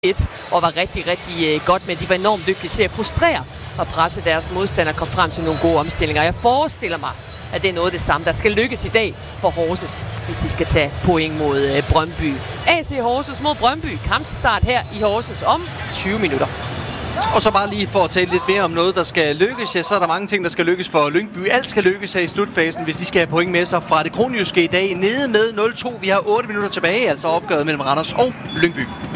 og var rigtig, rigtig godt, men de var enormt dygtige til at frustrere og presse deres modstandere, kom frem til nogle gode omstillinger. Jeg forestiller mig, at det er noget af det samme, der skal lykkes i dag for Horsens, hvis de skal tage point mod Brøndby. AC Horsens mod Brøndby. Kampstart her i Horsens om 20 minutter. Og så bare lige for at tale lidt mere om noget, der skal lykkes, ja, så er der mange ting, der skal lykkes for Lyngby. Alt skal lykkes her i slutfasen, hvis de skal have point med sig fra det kronjyske i dag. Nede med 0-2. Vi har 8 minutter tilbage, altså opgøret mellem Randers og Lyngby.